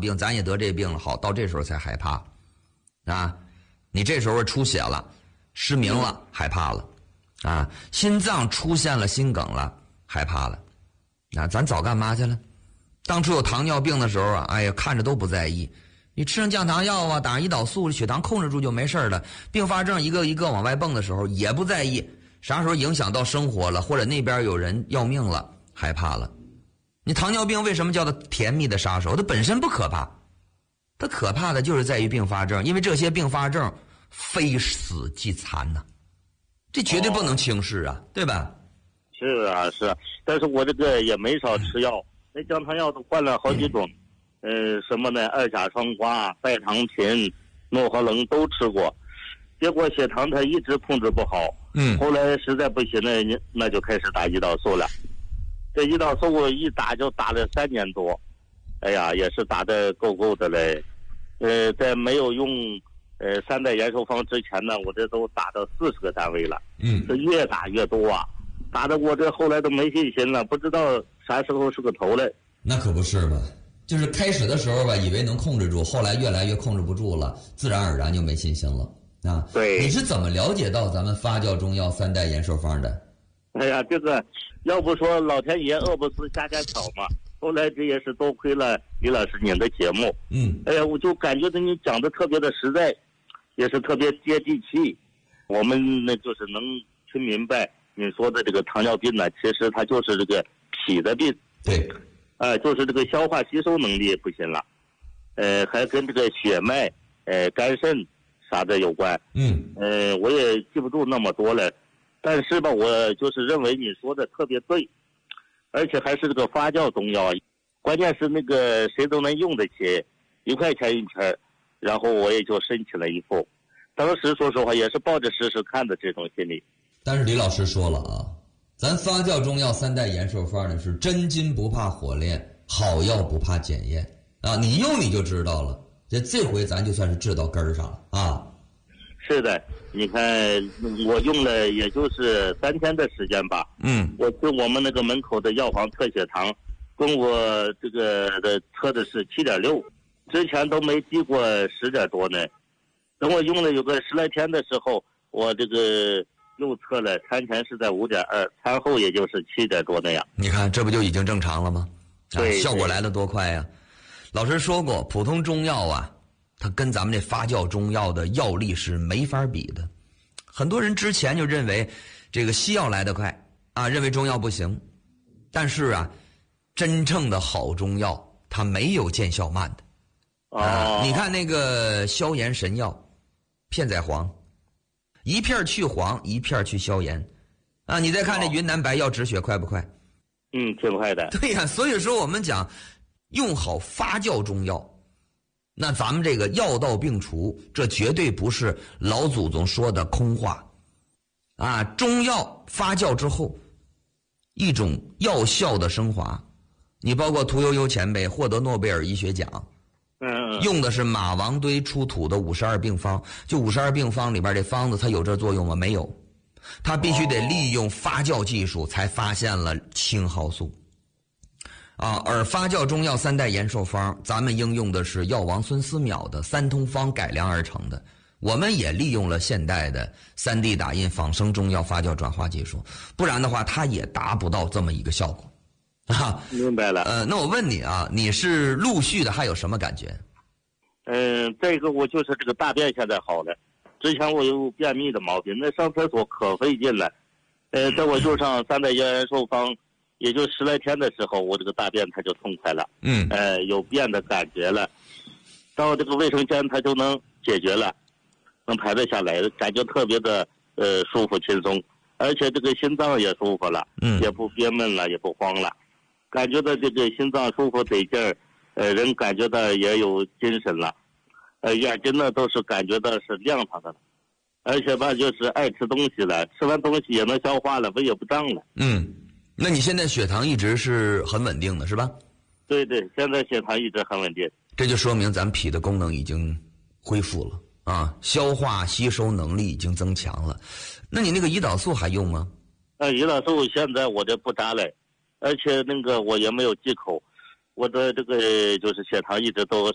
病，咱也得这病了，好，到这时候才害怕啊。你这时候出血了，失明了，害怕了啊。心脏出现了心梗了，害怕了啊。咱早干嘛去了？当初有糖尿病的时候啊，哎呀，看着都不在意。你吃上降糖药啊，打上胰岛素，血糖控制住就没事了。并发症一个一个往外蹦的时候也不在意，啥时候影响到生活了，或者那边有人要命了，害怕了。你糖尿病为什么叫它甜蜜的杀手？它本身不可怕，它可怕的就是在于并发症，因为这些并发症非死即残呐，这绝对不能轻视啊，对吧？ 是啊，是啊，但是我这个也没少吃药，那降糖药都换了好几种。什么呢？二甲双胍、代糖嗪、诺华冷都吃过，结果血糖它一直控制不好。后来实在不行了，那就开始打胰岛素了。这胰岛素我一打就打了3年多，哎呀，也是打得够的嘞。在没有用3代延寿方之前呢，我这都打到40个单位了。这越打越多啊，打得我这后来都没信心了，不知道啥时候是个头嘞。 那可不是吧？就是开始的时候吧，以为能控制住，后来越来越控制不住了，自然而然就没信心了啊。 对， 你是怎么了解到咱们发酵中药3代延寿方的？ 哎呀，这个要不说老天爷饿不死瞎巧嘛。后来这也是多亏了李老师您的节目。哎呀，我就感觉你讲的特别的实在，也是特别接地气。我们那就是能听明白你说的这个糖尿病呢，其实它就是这个脾的病。 对。 就是这个消化吸收能力不行了，还跟这个血脉、肝肾啥的有关。我也记不住那么多了，但是吧，我就是认为你说的特别对，而且还是这个发酵中药，关键是那个谁都能用得起，1块钱1瓶，然后我也就申请了一副，当时说实话也是抱着试试看的这种心理。 但是李老师说了啊。咱发酵中药3代延寿方呢，是真金不怕火炼，好药不怕检验啊！你用你就知道了。这回咱就算是治到根儿上了啊！ 是的，你看我用了也就是3天的时间吧。我去我们那个门口的药房测血糖，跟我这个的测的是7.6，之前都没低过10点多呢。等我用了有个10来天的时候，我这个又测了，餐前是在5.2，餐后也就是7点多那样。 你看，这不就已经正常了吗？ 对， 效果来得多快呀！老师说过，普通中药啊，它跟咱们这发酵中药的药力是没法比的。很多人之前就认为这个西药来得快啊，认为中药不行。但是啊，真正的好中药它没有见效慢的。你看那个消炎神药片仔癀。一片去黄，一片去消炎，啊！你再看这云南白药止血快不快？ 挺快的。 对呀，所以说我们讲用好发酵中药，那咱们这个药到病除，这绝对不是老祖宗说的空话，啊！中药发酵之后，一种药效的升华，你包括屠呦呦前辈获得诺贝尔医学奖。用的是马王堆出土的52病方，就52病方里边这方子它有这作用吗？没有，它必须得利用发酵技术才发现了青蒿素。而发酵中药3代延寿方，咱们应用的是药王孙思邈的3通方改良而成的，我们也利用了现代的3D 打印仿生中药发酵转化技术，不然的话它也达不到这么一个效果。 明白了。 那我问你啊，你是陆续的还有什么感觉？ 这个我就是这个大便现在好了，之前我有便秘的毛病，那上厕所可费劲了。在我用上3代延寿方，也就10来天的时候，我这个大便它就痛快了。有便的感觉了，到这个卫生间它就能解决了，能排得下来，感觉特别的舒服轻松，而且这个心脏也舒服了，也不憋闷了，也不慌了。感觉到这个心脏舒服得劲儿，人感觉到也有精神了，眼睛呢都是感觉到是亮堂的了，而且吧就是爱吃东西了，吃完东西也能消化了，胃也不胀了。 那你现在血糖一直是很稳定的是吧？ 对对，现在血糖一直很稳定。 这就说明咱脾的功能已经恢复了啊，消化吸收能力已经增强了。那你那个胰岛素还用吗？ 胰岛素现在我这不扎了，而且那个我也没有忌口，我的这个就是血糖一直都